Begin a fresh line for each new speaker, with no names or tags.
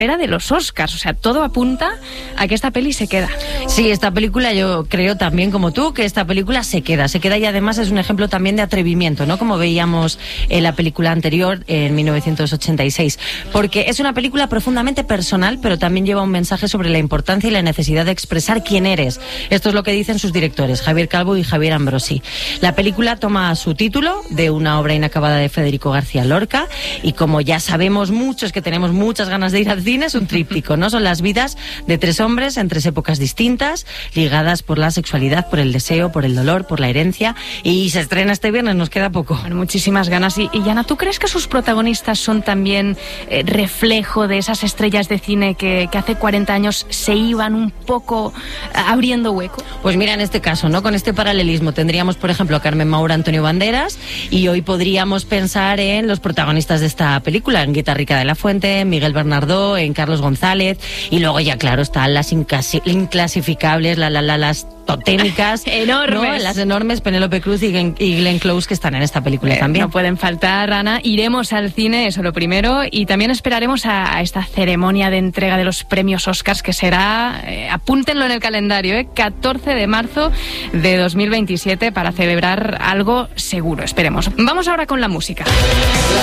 era de los Oscars, o sea, todo apunta a que esta peli se queda.
Sí, esta película yo creo también como tú que esta película se queda y además es un ejemplo también de atrevimiento, ¿no? Como veíamos en la película anterior, en 1986, porque es una película profundamente personal, pero también lleva un mensaje sobre la importancia y la necesidad de expresar quién eres. Esto es lo que dicen sus directores, Javier Calvo y Javier Ambrosi. La película toma su título de una obra inacabada de Federico García Lorca y como ya sabemos muchos que tenemos muchas ganas de ir al cine, es un tríptico, ¿no? Son las vidas de tres hombres en tres épocas distintas, ligadas por la sexualidad, por el deseo, por el dolor, por la herencia, y se estrena este viernes, nos queda poco.
Bueno, muchísimas ganas. Y Yana, ¿tú crees que sus protagonistas son también reflejo de esas estrellas de cine que hace 40 años se iban un poco abriendo hueco?
Pues mira, en este caso, ¿no? Con este paralelismo tendríamos, por ejemplo, a Carmen Maura, Antonio Banderas, y hoy podríamos pensar en los protagonistas de esta película, en Guitarrica de la Fuente, en Miguel Bernardó, en Carlos González, y luego ya claro están las inclasificables, las totémicas,
enormes,
¿no? Las enormes Penélope Cruz y Glenn Close, que están en esta película también.
No pueden faltar, Ana. Iremos al cine, eso lo primero, y también esperaremos a esta ceremonia de entrega de los premios Oscars, que será, apúntenlo en el calendario, 14 de marzo de 2027, para celebrar algo seguro, esperemos. Vamos ahora con la música.